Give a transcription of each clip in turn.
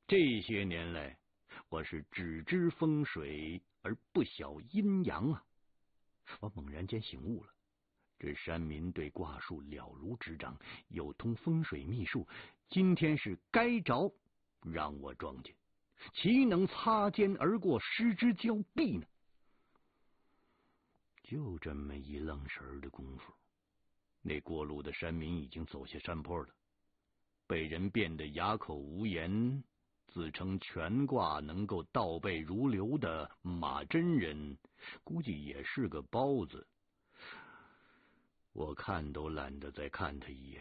这些年来，我是只知风水而不晓阴阳啊！我猛然间醒悟了，这山民对卦术了如指掌，又通风水秘术，今天是该着让我撞见，岂能擦肩而过，失之交臂呢？就这么一愣神的功夫，那过路的山民已经走下山坡了，被人变得哑口无言，自称全卦能够倒背如流的马真人，估计也是个包子。我看都懒得再看他一眼。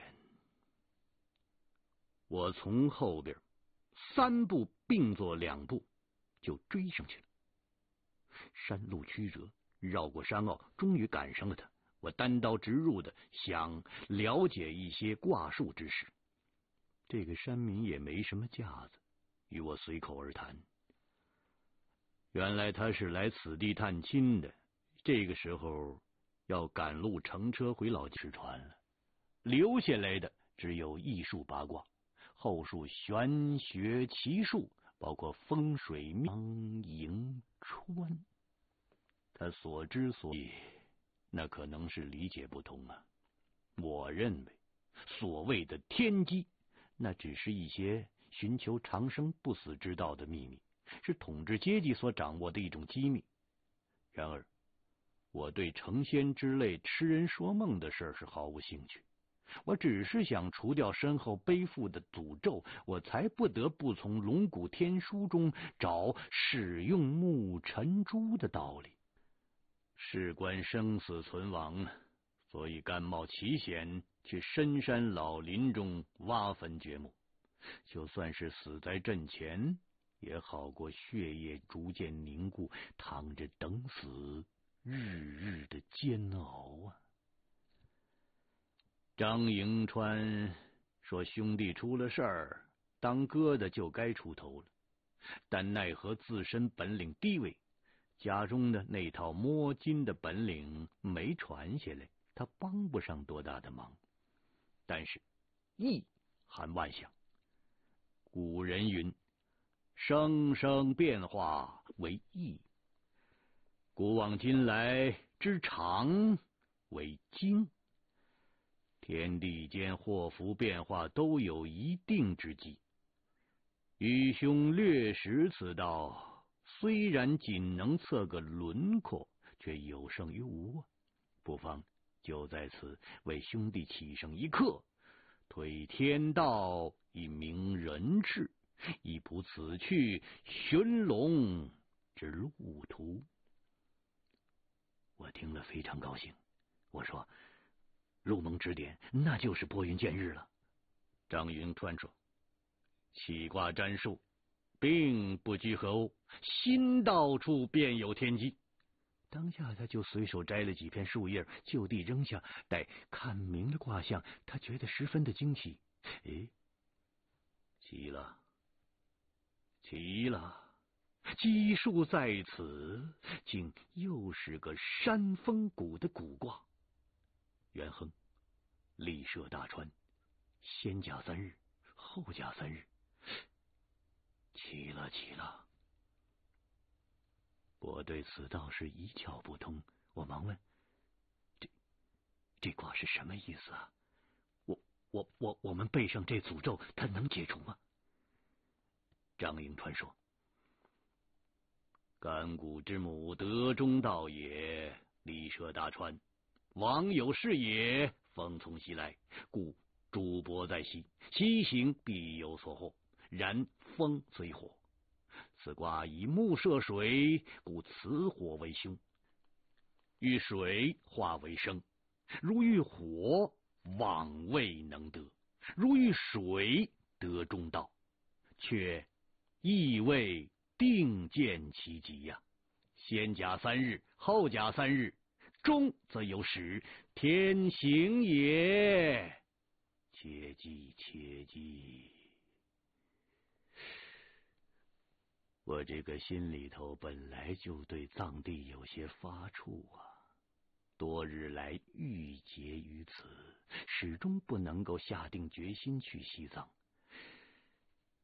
我从后边3步并作2步就追上去了。山路曲折，绕过山坳，终于赶上了他。我单刀直入的想了解一些卦术之事。这个山民也没什么架子，与我随口而谈。原来他是来此地探亲的，这个时候要赶路乘车回老家，失传了，留下来的只有易数八卦，后述玄学奇术，包括风水命迎川。他所知所以，那可能是理解不通啊。我认为所谓的天机，那只是一些寻求长生不死之道的秘密，是统治阶级所掌握的一种机密。然而我对成仙之类痴人说梦的事是毫无兴趣，我只是想除掉身后背负的诅咒，我才不得不从龙骨天书中找使用木尘珠的道理。事关生死存亡，所以甘冒奇险去深山老林中挖坟掘墓，就算是死在阵前，也好过血液逐渐凝固，躺着等死，日日的煎熬啊！张迎川说兄弟出了事儿，当哥的就该出头了，但奈何自身本领低微，家中的那套摸金的本领没传下来，他帮不上多大的忙。但是易含万象，古人云：生生变化为易，古往今来之常为经。天地间祸福变化都有一定之机，愚兄略识此道，虽然仅能测个轮廓，却有胜于无啊！不妨就在此为兄弟起上一课，推天道以明人事，以补此去寻龙之路途。我听了非常高兴，我说：入蒙指点，那就是拨云见日了。张云川说：起卦占术并不拘何物，心到处便有天机。当下他就随手摘了几片树叶，就地扔下，待看明了卦象，他觉得十分的惊奇。奇了，奇了！奇数在此，竟又是个山峰谷的古卦。元亨，立涉大川，先甲3日，后甲3日。奇了，奇了！我对此道是一窍不通，我忙问：这卦是什么意思啊？我们背上这诅咒，它能解除吗？张迎川说：干谷之母，德中道也，立涉大川，王有事也，风从西来，故主帛在西，西行必有所获，然风虽火，此卦以木射水，故此火为凶，遇水化为生，如遇火往未能得，如遇水得中道，却亦未定见其极呀。先甲3日，后甲3日，中则有始，天行也。切记，切记！我这个心里头本来就对藏地有些发怵啊，多日来郁结于此，始终不能够下定决心去西藏。